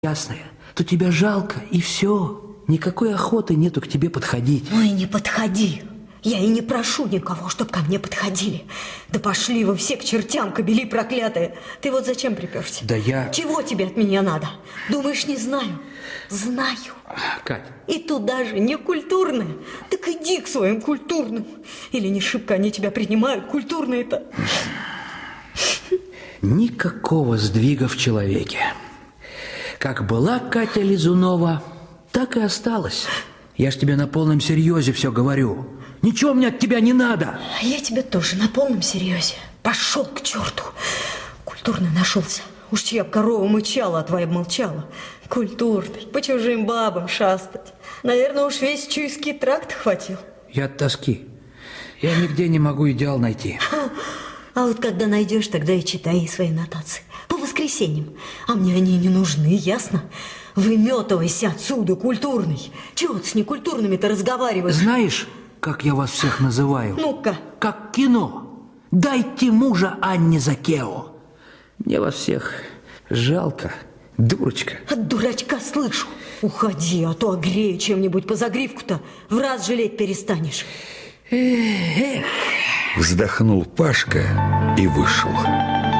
ясная, то тебя жалко, и все. Никакой охоты нету к тебе подходить. Ой, не подходи. Я и не прошу никого, чтоб ко мне подходили. Да пошли вы все к чертям, кобели проклятые. Ты вот зачем приперся? Да я... Чего тебе от меня надо? Думаешь, не знаю? Знаю. Кать. И туда же не культурные. Так иди к своим культурным. Или не шибко они тебя принимают, культурные-то. Никакого сдвига в человеке. Как была Катя Лизунова, так и осталась. Я ж тебе на полном серьезе все говорю. Ничего мне от тебя не надо. А я тебе тоже на полном серьезе. Пошел к черту. Культурный нашелся. Уж чья б корова мычала, а твоя б молчала. Культурный, по чужим бабам шастать. Наверное, уж весь Чуйский тракт хватил. Я от тоски. Я нигде не могу идеал найти. А вот когда найдешь, тогда и читай свои нотации. По воскресеньям. А мне они не нужны, ясно? Выметывайся отсюда, культурный. Чего ты с некультурными-то разговариваешь? Знаешь, как я вас всех называю? Ну-ка. Как кино. Дайте мужа Анне Закео. Мне вас всех жалко, дурочка. От дурачка слышу. Уходи, а то огрею чем-нибудь по загривку-то. В раз жалеть перестанешь. Вздохнул Пашка и вышел.